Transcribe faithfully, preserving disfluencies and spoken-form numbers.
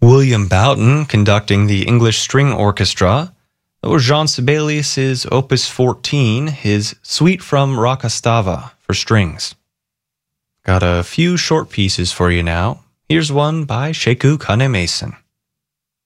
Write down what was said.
William Boughton conducting the English String Orchestra. That was Jean Sibelius' Opus fourteen, his Suite from Rakastava for strings. Got a few short pieces for you now. Here's one by Sheku Kane Mason.